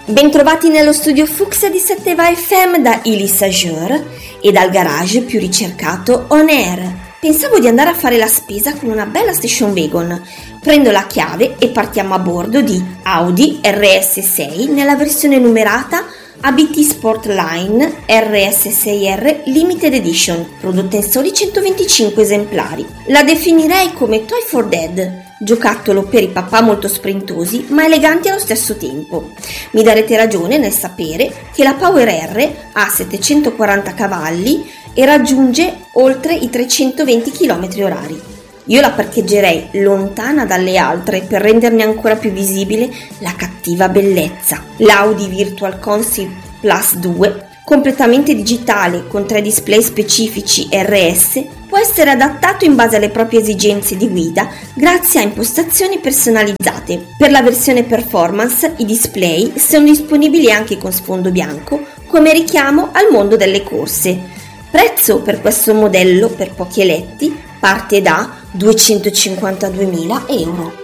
Bentrovati nello studio Fucsia di Setteva FM da Elisa Jur e dal garage più ricercato On Air. Pensavo di andare a fare la spesa con una bella station wagon. Prendo la chiave e partiamo a bordo di Audi RS6 nella versione numerata ABT Sportline RS6R Limited Edition, prodotta in soli 125 esemplari. La definirei come Toy for Dad, giocattolo per i papà molto sprintosi ma eleganti allo stesso tempo. Mi darete ragione nel sapere che la Power R ha 740 cavalli e raggiunge oltre i 320 km/h. Io la parcheggerei lontana dalle altre per renderne ancora più visibile la cattiva bellezza. L'Audi Virtual Concept Plus 2, completamente digitale con 3 display specifici RS, può essere adattato in base alle proprie esigenze di guida grazie a impostazioni personalizzate. Per la versione performance i display sono disponibili anche con sfondo bianco come richiamo al mondo delle corse. Prezzo per questo modello per pochi eletti parte da 252.000 euro.